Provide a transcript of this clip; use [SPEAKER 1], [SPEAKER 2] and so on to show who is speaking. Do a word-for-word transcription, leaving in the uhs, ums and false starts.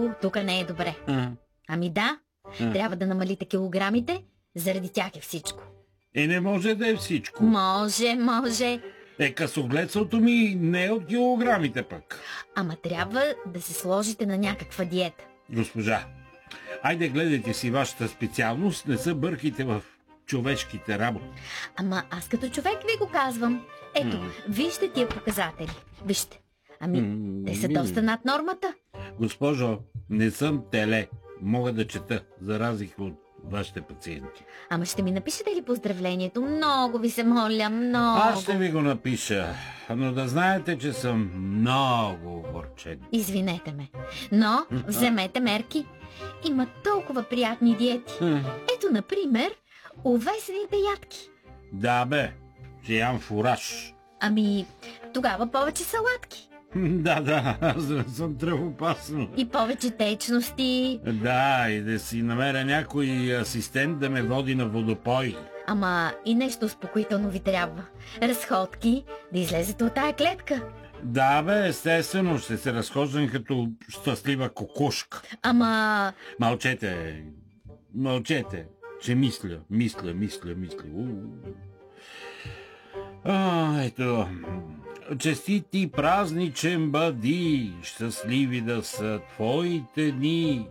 [SPEAKER 1] тук не е добре.
[SPEAKER 2] А,
[SPEAKER 1] Ами да,
[SPEAKER 2] а.
[SPEAKER 1] трябва да намалите килограмите, заради тях е всичко.
[SPEAKER 2] Е, не може да е всичко.
[SPEAKER 1] Може, може.
[SPEAKER 2] Е, късогледството ми не е от килограмите пък.
[SPEAKER 1] Ама трябва да се сложите на някаква диета.
[SPEAKER 2] Госпожа, айде гледайте си вашата специалност, не се бъркайте в човешките работи.
[SPEAKER 1] Ама аз като човек ви го казвам. Ето,
[SPEAKER 2] М.
[SPEAKER 1] вижте тия показатели. Вижте. Ами,
[SPEAKER 2] М,
[SPEAKER 1] те са
[SPEAKER 2] ми-
[SPEAKER 1] доста над нормата.
[SPEAKER 2] Госпожо, не съм теле. Мога да чета, за разлика от вашите пациенти.
[SPEAKER 1] Ама ще ми напишете ли поздравлението? Много ви се моля, много.
[SPEAKER 2] Аз ще ви го напиша, но да знаете, че съм много огорчен.
[SPEAKER 1] Извинете ме. Но вземете мерки. Има толкова приятни диети.
[SPEAKER 2] Хм,
[SPEAKER 1] Ето, например, увесените ядки.
[SPEAKER 2] Да бе, ще ям фураж.
[SPEAKER 1] Ами, тогава повече салатки.
[SPEAKER 2] Да, да, аз не съм тревопасно.
[SPEAKER 1] И повече течности.
[SPEAKER 2] Да, и да си намеря някой асистент да ме води на водопой.
[SPEAKER 1] Ама и нещо успокоително ви трябва. Разходки, да излезете от тая клетка.
[SPEAKER 2] Да бе, естествено, ще се разхождам като щастлива кокошка.
[SPEAKER 1] Ама...
[SPEAKER 2] Мълчете, мълчете, че мисля, мисля, мисля, мисля. У. А, ето, честити празничен бъди, щастливи да са твоите дни.